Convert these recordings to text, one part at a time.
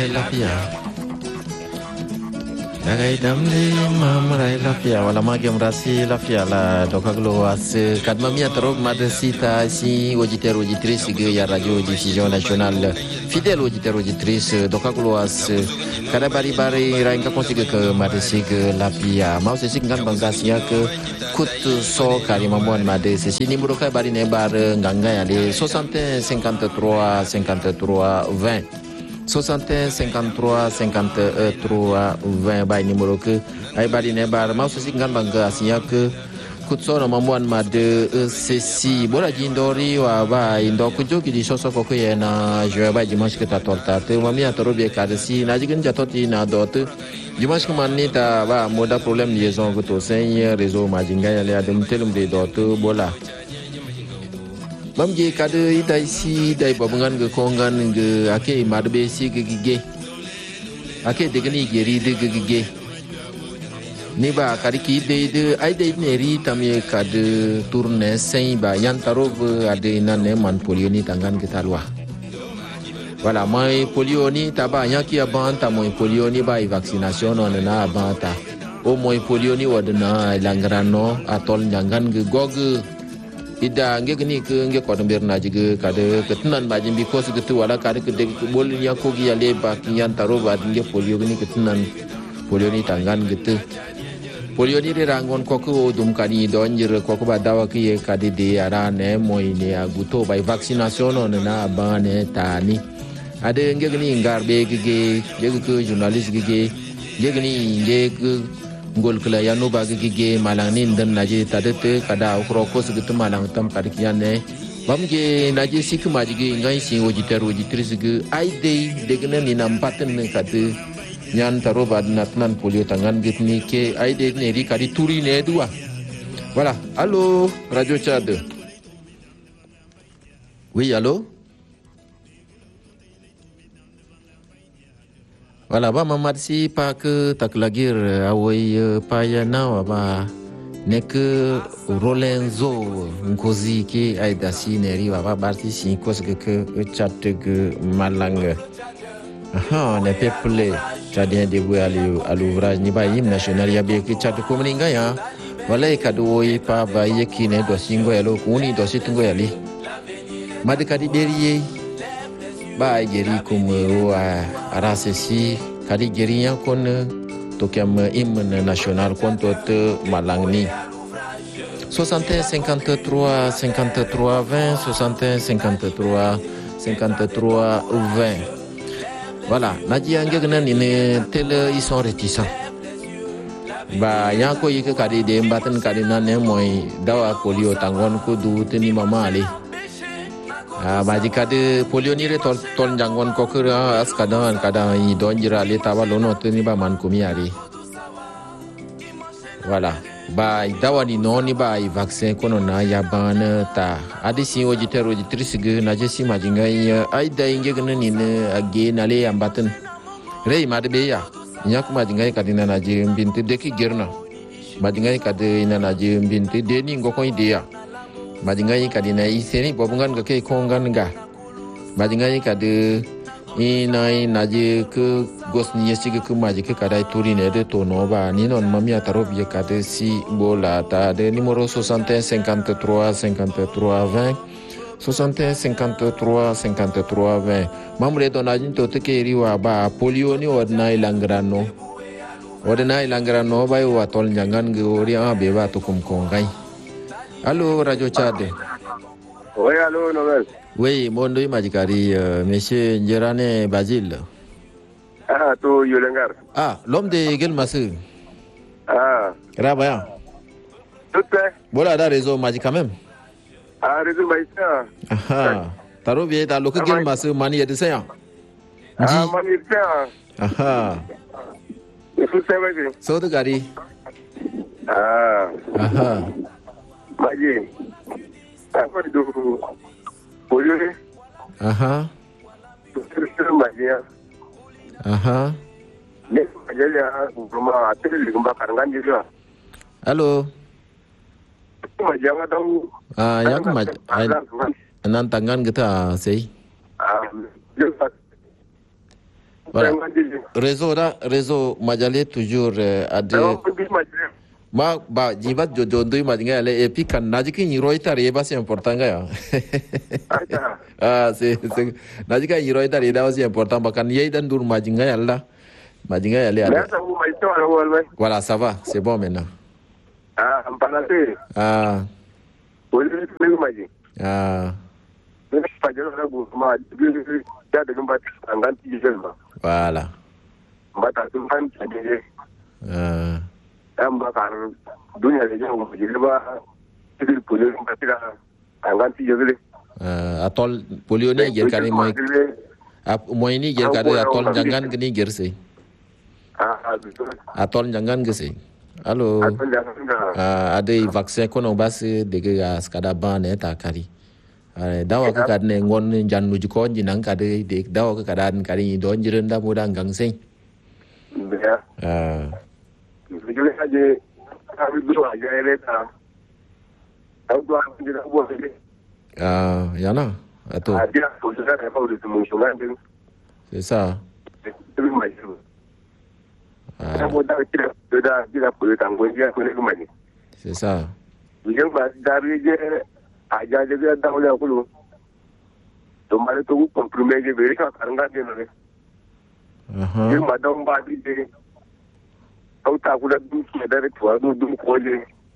Mamrai Lapia. Dagai damli mamrai Lapia. Wala magi amrasi Lapia la dokaglo as kadmamia terog madesita si auditeur auditrice ge ya radio diffusion nationale fidèle auditeur auditrice dokaglo as kada bari bari rainka konsigue ke madesi ge Lapia. Mau sesi ngan banggasia ke kut so kali mamuan made sesi numéro kai bari ne bar nganga ya le 61 53 53 20 61 53 53 20 by numéro que ay bari ne bar mau sesi ngan bangga asia ke kutso na mamuan made sesi bola jindori wa ba indo kujo ki di soso ko ke na je ba dimanche que ta torta te mami atoro be kadesi na jigen jatoti na dot dimanche que manni ta ba moda problème liaison ko to sen réseau majinga ya le adem telum de dot bola mamje kade idai si dai babungan ge kongan ge ake madbe si ge gige ake degni geri de ge gige ni ba kadi ki de ai de neri tamye kade tourne sen ba yan tarov ade nane man polio ni tangan kita loi voilà mai polio ni taba yaki abanta moi polio ni ba vaccination on na abanta o moi polio ni wadna langrano atol jangan ge gog ida ngegni ke nge ko berna jige kade ketnan ba jimbi ko segitu wala kade ke de bol ni ko gi ale ba kiyan taro ba nge polio ni ketnan polio ni tangan gitu polio ni rangon ko ko dum kani donjir ko ba dawa ki kade de ara ne moy ne aguto ba vaccination on na ba ne tani ade ngegni ngarbe gige ko journalist gige ngegni nge ngol kala yano bagi gige malang ni ndan naji tadete kada ukroko segitu malang tam kadikiane bamge naji sik majige ngai si auditeur auditrice ge aide degne ni nampaten ne kade nyan taro badnatnan polio tangan gitni ke aide ne ri kadi turi ne dua voilà allô radio Tchad oui allô Wala ba mamarsi pa ke tak lagir awai payana ba nek Rolenzo ngozi ke aida sineri ba barti sin kos ke chat ke malang aha ne peuple tadien de bu à l'ouvrage ni ba hymne national ya be ke chat ko mninga ya wala ka do pa ba yekine do singo yalo kuni do situngo yali madikadi beriye ba geri comme arasesi kadi geri yang kon tokiam hymne national kon tot malangni 61 53 53 20 61 53 53 20 voilà naji ange gnan ni tele ils sont réticents ba yang ko yike kadi de mbaten kadi nan moy dawa polio tangon ko du teni mama ali baji kade polio ni re tol jangon ko ke as kadang i donjira le tawa lono teni ba man kumiari voilà ba dawa ni non ni ba vaccin kono na ya ban ta adi si auditeur auditrice ge na je si majinga ai da inge gnen ni age na le ambaten re ma de be ya nyak majinga kadina na je mbinte de ki gerna majinga kade ina na je mbinte de ni ngoko idea majingai kadina iseni bobungan ke kongan ga majingai kade inai naje ke gosni yesi ke maji ke kadai turine de tono ba ni non mamia tarob ye kade si bola ta de numero 61 53 53 20 61 53 53 20 mamre donajin to te riwa ba polio ni odnai langrano ba wa tol jangan ge ori a be ba to kum kongai Allô, Radio Tchad. Oui, allô, Noël. Oui, mon nom est Majikari, monsieur Njerane Basile. Ah, tu Yolengar. Ah, l'homme de Gelmassou. Ah. Rabaya. Tout est. Voilà, da réseau Majik quand même. Ah, réseau Majik. Ah. Taro bien, t'as l'occasion de Gelmassou, mani et de ça. Ah, mani et de ça. Ah. Il faut savoir que. Saute Gari. Ah. Ah. Maji, apa itu polio ni? Aha. Terus maji ya. Aha. Ni maji ya, rumah atel di rumah karangan juga. Halo. Maji yang tahu. Ah, yang maji. Nan tangan kita sih. Ah, juga. Voilà. Réseau Majale toujours à de ma ba jibat jojo ndoi majinga ale et puis kan najiki ni roita reba c'est important ga ah c'est najika ni roita reba c'est important ba kan yei dan dur majinga yalla majinga yale ale voilà ça va c'est bon maintenant ah ampanate ah oui le maji ah pajero na bu ma ya de gamba angan ti jelma voilà mbata tun kan tade ah amba kan dunya de jawu jilba tidir pulio patira angan ti jele atol polio ne ger kare moy moy ni ger kare atol jangan gni gerse atol jangan gese allo ade vaccin kono bas de ga skada ban eta kari dawa ka kad ne ngon jannu ko jinan kade de dawa ka kadan kari don jiren da mudan gangsen jule aje abi do aje eleta au do aje na bo yana ato dia pour ça ne pas de mon chemin c'est ça c'est ma joue bo da tira pour le tango dia ko ne mani c'est ça bien ba dari je aja je da wala ko to mare to compromet je verika karanga de no je madam ba di de au ta kula du ke da to du ko je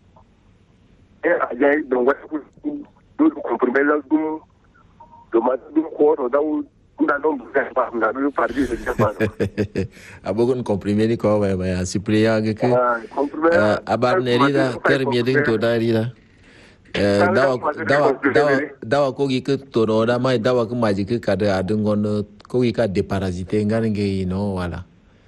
aja don wa du compromet la du ma du ko to da na non ba na du parti de ba abogon comprimé ni ko ba suppléant que abar nerida termie din to darida dawa ko gi ke to no da mai dawa ko maji ke kada adun gon ko gi ka deparasite ngange no wala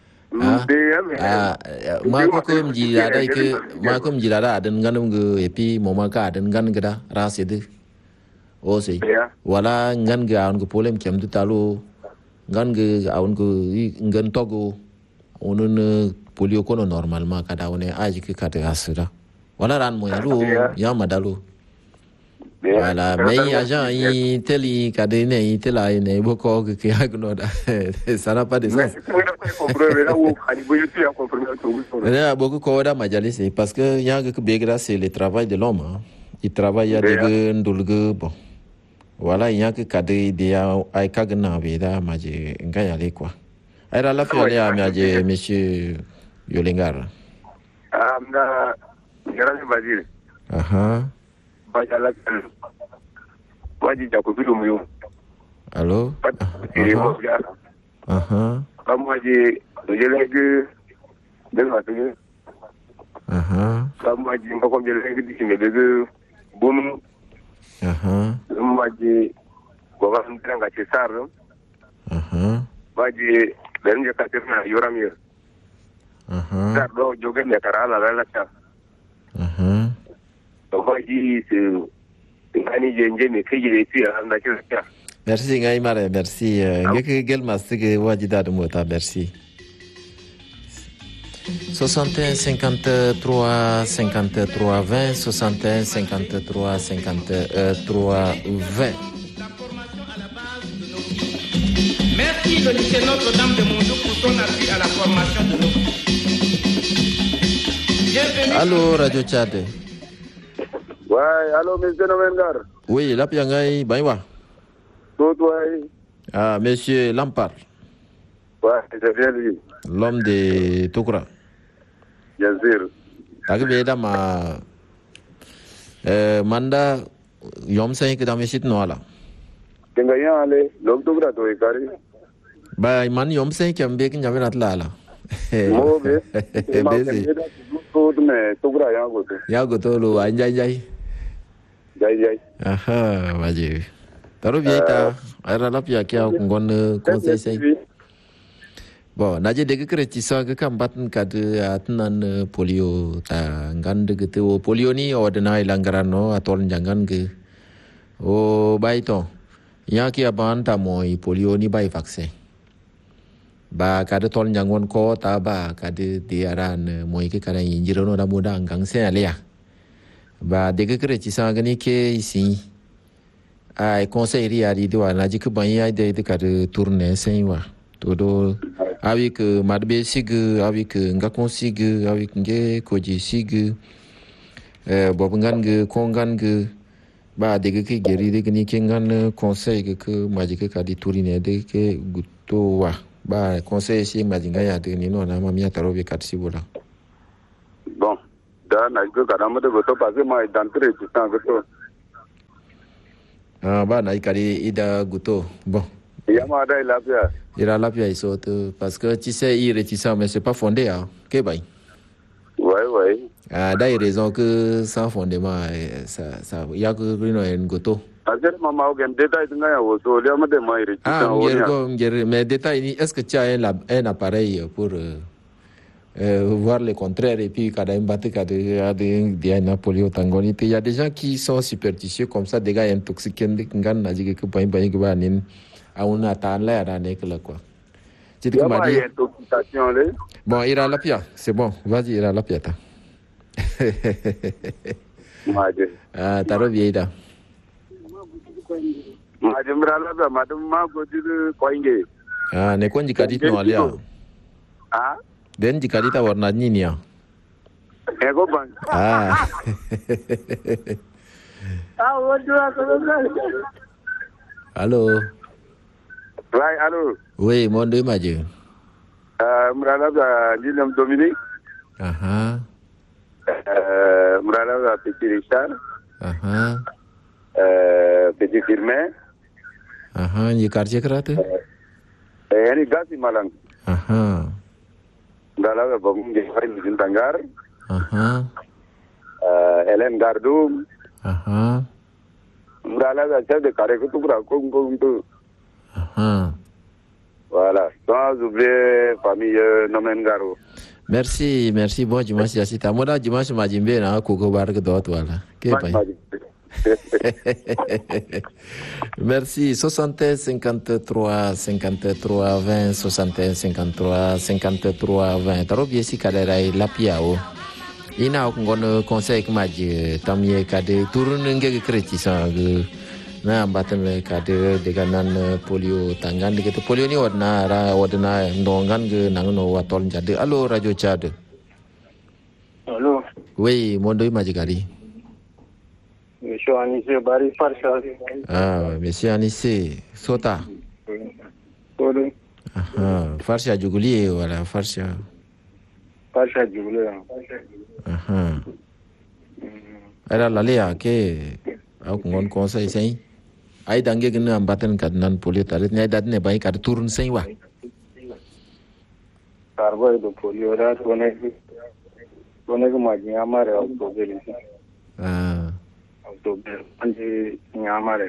ma ko mji da dai ke ma ko mji da adun ganum ge epi moma ka adun gan gada rasede o sei wala ngan ga on ko problem kem du talo ngan ga on ko ngan togo onon polio kono normalement kada one aji ke kada asira wala ran mo yalo ya madalo wala mais agent yi teli kada ne tela ne boko ke agno da ça n'a pas de sens là beaucoup ko da majalisi parce que yanga ke begra c'est le travail de l'homme hein. Il travaille ya de ndulge bon voilà il y a que cadre dia ay kagna beda maje ngaya le quoi era la fiole a maje monsieur Yolengar amna garani bazir bajala waji jako bilu mu allo kamu waji dojelege delma tege kamu waji ngako jelege dikimedege bunu maji gogan tranga ci sar maji ben je katirna yoramir sar do jogen ne karala la ta to maji se ngani je nje ne kije ti anda ci ta merci ngai mare merci ngeke gel mastige waji da mota merci 61 53 53 20 61 53 53 20. Merci le lycée Notre-Dame de Mondou pour son appui à la formation de nos. Allô Radio Tchad. Ouais, allô monsieur Novengar. Oui, la piangai baïwa. Tout ouais. Ah monsieur Lampard. Ouais, c'est bien lui. L'homme de Toukra. Bien sûr. Taki beda ma manda yom sai ke dame sit no ala. Tenga ya ale log Toukra to ekari. Ba man yom sai ke ambe ke nyame ratla ala. Mo be. Besi. To me Toukra ya goto. Ya goto lo anjay jay. Jay. Aha, waje. Taro bieta era la pia kia ngon conseil sai. Bon, naje dege kreti sa ke kambatn kad atnan polio ta ngande gitu polio ni odena ilangarano atol jangan ke o baito ya ki abanta moi polio ni bai vaksin ba kad tol jangon ko ta ba kad diaran moi ke kana injirono da muda ngang se alia ba dege kreti sa gani ke isi ai conseil ri ari do naje ke ban ya de kad tourner sen wa todo avec madbe sig avec ngakon sig avec nge koji sig bobngan ge kongan ge ba de ke geri de ni kengan conseil que maji ke kadi tourine de ke guto wa ba conseil si majinga ya de ni no na mamia tarobe katsi bola bon da na ko kadam de goto parce que moi d'entrée tout temps goto ba na ikari ida guto bon yama da lapia ira lapia iso parce que tu sais il réticent mais c'est pas fondé hein que bail ouais des raisons que sans fondement ça il y a que une goto azer mama o gen détail nga ya wo so le ma de mai réticent mais détail est-ce que tu as un appareil pour voir le contraire et puis quand même battre quand des Napoléon Tangoni il y a des gens qui sont superstitieux comme ça des gars intoxiqués ngan na jige que point point que ba nin a una tan la ra ne que là quoi tu te comment dire intoxication là bon ira la pia c'est bon vas-y ira la pia ta maje taro vieida maje mrala ba madam ma go di koinge ne konji kadit no alia den jikadita warna nini ya ego bang Allô right allô oui mon de maje mrala ba Lilam Dominique mrala ba Petit Richard Petit Firmin ni quartier krate yani gasi malang Dala ga bom ngi fay ni Dangar Hélène Gardou Dala ga chef de carré ko tubra ko voilà sans oublier famille Nomen Garo merci bon dimanche ya sita moda dimanche majimbe na ko bar ga dot wala ke pai merci 61 53 53 20 61 53 53 20 tarobie si kadera la piao ina ko ngono conseil maji tamye kade turun ngege kreti sa na batane kade de ganan polio tangan de polio ni wadna ndongan ge nangno watol jade allo radio Chad allo oui mondo maji gari Monsieur Anissé Bari Farsha. Monsieur Anissé Sota. Oui. Farsha Juguli wala Farsha. Farsha Juguli. Era lalea ke au ngon conseil sai. Ai dange gna ambaten kadnan polio tarit ne dadne bai kad turun sai wa. Karbo do polio ra kone ko maji amare au to geli. तो पंजे यहाँ हमारे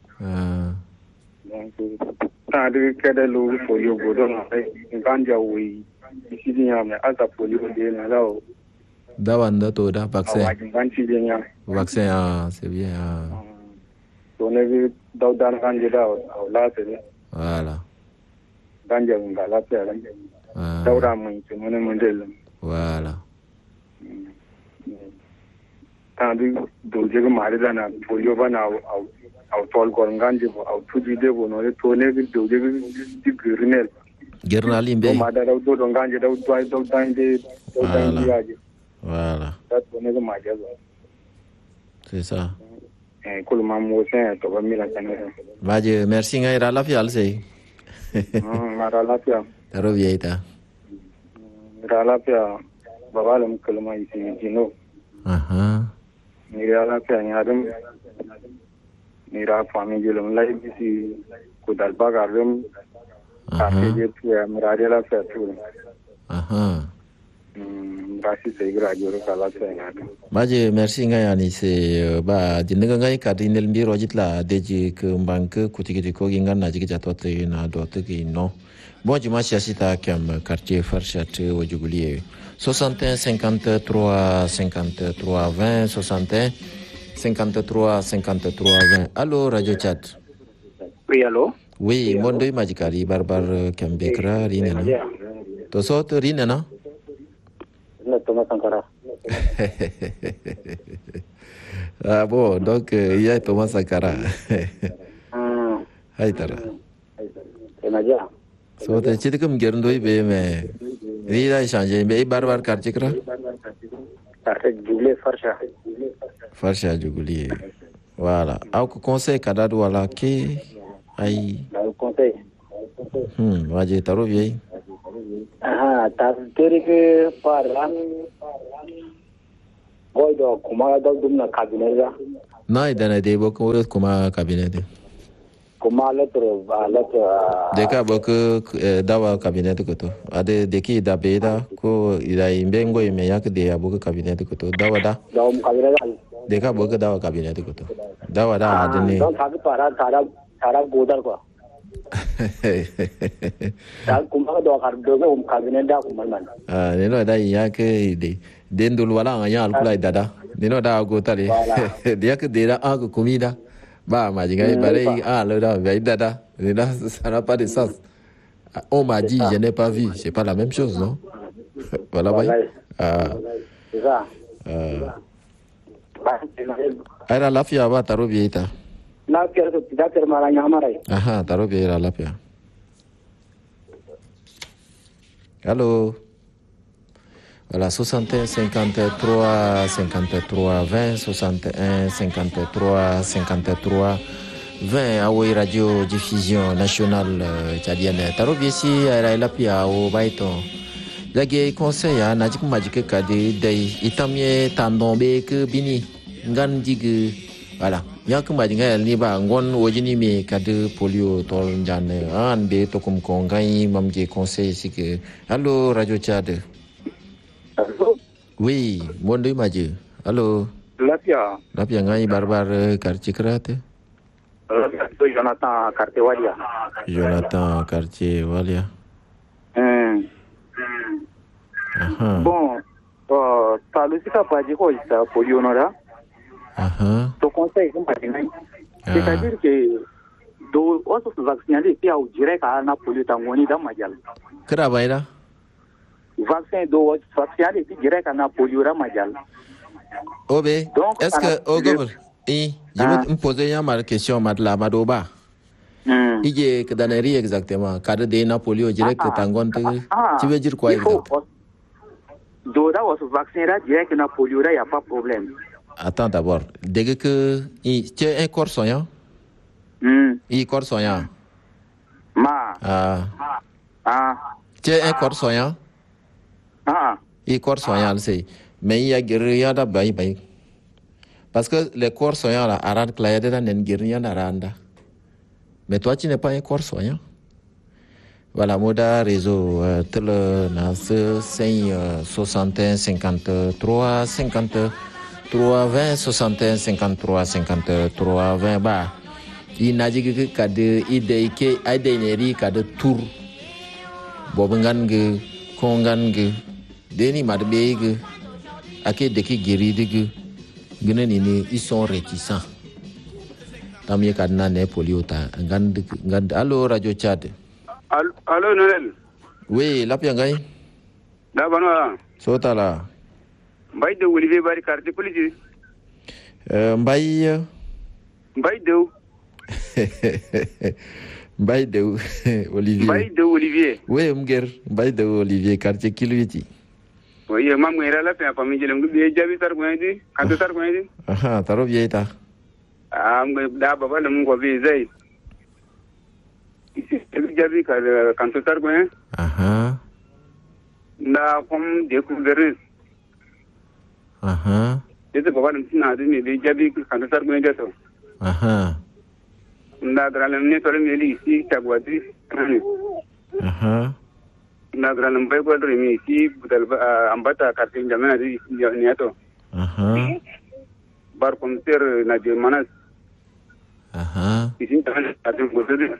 ताकि कैसे लोग पोलियो बोलो ना गांजा हुई इसीलिए हमने ऐसा पोलियो देने लाओ दवा अंदर तो दा वैक्सीन c'est bien तो ने भी दान गांजे दा औला से voilà गांजा उनका लाते हैं दावरा में तो मैंने मंडल voilà ताकि दूसरे को मारे जाना पोलियो बना au tol gornganje au tuji de bo no le tone bi do de di gurnel gernali mbe ma da do nganje do tande yaje voilà ça tone ko maja c'est ça kul ma mo sen to ba mila kanere maje merci ngai ra la fial sei mara la fia taro vieita ra la fia babalam kalma isi jino ni ra la fia ni adam मेरा फामी जिलम लाई किसी को दलबा कर रहे हम काफी जेब किया मेरा रेला फैक्ट्री राशि सही ग्राजुएट काला से यहाँ Baje merci ngai ani se ba dinga ngai ka dinel mbi rojitla deji ke banque kutigi ko ginga na jigi jatote na dote ki no bon dimanche asita kam quartier Farshat wajugulie 61 53 53 20 61 53 53 20. Allô Radio Chat. Oui allô. Oui mondo majikari barbar kambekra rinena. To sot rinena. Na Thomas Sankara. Ah bon donc il y a Thomas Sankara. Haitara. Enaja. So te chiti kum gerndoi be me. Rida changé be barbar quartier kra. Quartier Jugule Farsha Juguli. Voilà. Au conseil kadadu wala ke ai. Le conseil. Waje taro vieille. Tas tere ke paran. Boy do kuma do dumna cabinet da. Na idana de boko kuma cabinet. Kuma lettre Deka boko dawa cabinet ko to. Ade deki da beda ko ida imbengo imeyak de aboko cabinet ko to. Dawa da. Dawa cabinet da. Deka boko dawa cabinet ko to. Dawa da adne. Don thak para thara godar ko. Ta kuma do kar do cabinet da kuma man. Neno da yake de. Dendul wala anya alkula dada. Neno da go tale. Dia ke dera a comida. Bah, m'a dit, le dada, là, ça n'a pas de sens. On m'a dit, je n'ai pas vu. C'est pas la même chose, non? Voilà, oui. C'est ça. Era la fia va taro vieta. La fia so tidak termalanya amarai. Aha, taro viera la fia. Allô? Voilà, 61 53 53 20 61 53 53 20 Aoi Radio Diffusion Nationale Tchadienne. Taro biesi era la pia o baito. Lagi conseil ya najik majik kade dai itamye tandombe ke bini ngan jig voilà yak majinga ni ba ngon wojini me kade polio tol njane an be to kum ko ngai mamje conseil sike. Allô Radio Tchad. Oui, Mondo Maji. Allô. Lapia ngai barbar quartier krate. Jonathan quartier Walia. Jonathan quartier Walia. Bon, Talusika Pajiko is polio nora. To conseil comme Pajinai. C'est-à-dire que do also vacciner pia o direct na polio tangoni da majal. Kra baira. Vaccin do vacciner direct na polio da majal. Obe, est-ce que au gouvernement je vais me poser une question madla madoba. Ije kedaneri exactement cadre de Napoléon direct tangon tu veux dire quoi exact? Do da was vaccin là direct Napoléon là y a pas problème. Attends d'abord, dès que tu es un corps soignant? Il corps soignant. Tu es un corps soignant? Il corps soignant c'est mais il y a guérilla da bay. Parce que les corps soignants là, arand clayade da n'engirnya aranda. Mais toi tu n'es pas un corps soignant. Voilà, moda réseau tele na 61 53 53 20 61 53 53 20 ba. Inaji ke kade ide ke ide neri kade tour. Bobangan ge kongan ge deni madbe ge ake deki geri de ils sont réticents. Tamie kadna ne poliota ngand allo Radio Tchad. Allo Noël. Oui, la piangai. Da bana. Sotala. Mbay de Olivier Bari carte police. Mbay de Olivier. Mbay de Olivier. Oui, mger Mbay de Olivier quartier Kilwiti. Oui, mam ngera la pa famille jelem be jabi tar ko ndi kan tar ko ndi. Aha, taro vieta. Da baba le mungo be zai. Jabi kan tar ko. Aha. Na kom découvrir. Aha. Ete baba le tina de be jabi kan tar ko ndi to. Aha. Na dara le ne to le meli si tagwati. Aha. Na gran mbay ko mi ci budal ambata carte jamana di niato bar comter na de manas isin tan carte bodde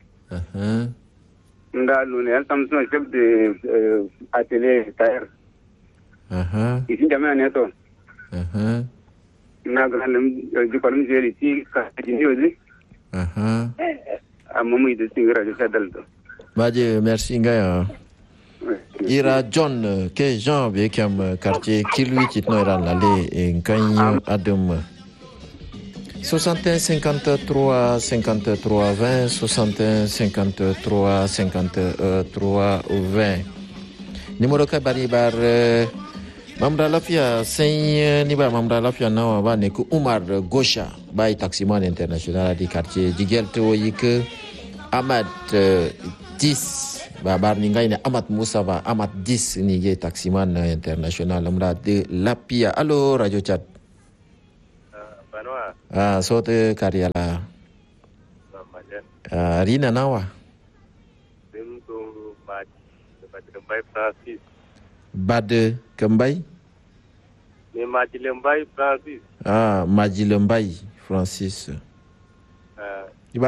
nda lu ne tam so chef de atelier tailleur isin jamana niato na gran di parum jeri ci ka di odi amumu de singra de sadal to Badje merci ngaya. Ira John ke Jean be kam quartier Kilwi kitno ira lale en kanyo adum 61 53 53 20 61 53 53 20 numéro ka bari bar mamra lafia sen ni ba mamra lafia na ba ne ku Umar Gosha bay taximan international di quartier Jigel to yik Ahmad 10 ba bar ni ngai ne Ahmad Musa ba Ahmad 10 ni ye taximan international amra de Lapia. Allo Radio Chat. Sote Kariala. Rina nawa? Bade Kembai? Maji Lembay Francis. Maji Lembay Francis.